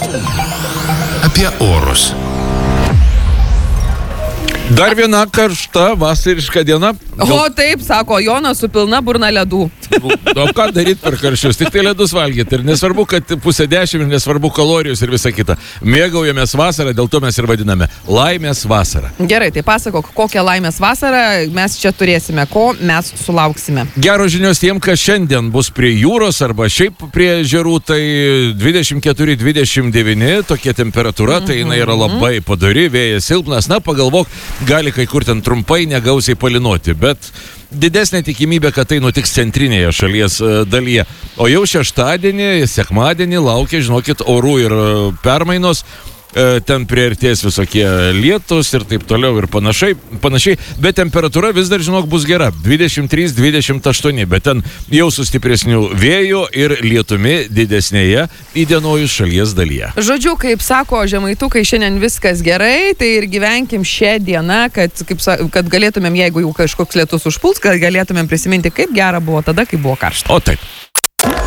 Apie orus. Dar viena karšta vasariška diena. O taip, sako Jonas, su pilna burna ledų. O ką daryti per karščius? Tik tai ledus valgyti. Ir nesvarbu, kad 9:30 ir nesvarbu kalorijos ir visa kita. Mėgaujamės vasarą, dėl to mes ir vadiname laimės vasarą. Gerai, tai pasakok, kokią laimės vasarą mes čia turėsime, ko mes sulauksime. Geros žinios tiem, kas šiandien bus prie jūros arba šiaip prie ežerų, tai 24-29, tokia temperatūra, tai jinai yra labai padori, vėjas silpnas. Na, pagalvok, gali kai kur ten trumpai negausiai palinoti, bet didesnė tikimybė, kad tai nutiks centrinėje šalies dalyje. O jau šeštadienį, sekmadienį laukia, žinokit, orų ir permainos. Ten priartės visokie lietus ir taip toliau ir panašiai, bet temperatūra vis dar, žinok, bus gera, 23-28, bet ten jau su stipresniu vėju ir lietumi didesnėje įdienojus šalies dalyje. Žodžiu, kaip sako žemaitukai, šiandien viskas gerai, tai ir gyvenkim šią dieną, kad galėtumėm, jeigu jau kažkoks lietus užpuls, kad galėtumėm prisiminti, kaip gera buvo tada, kai buvo karšta. O taip.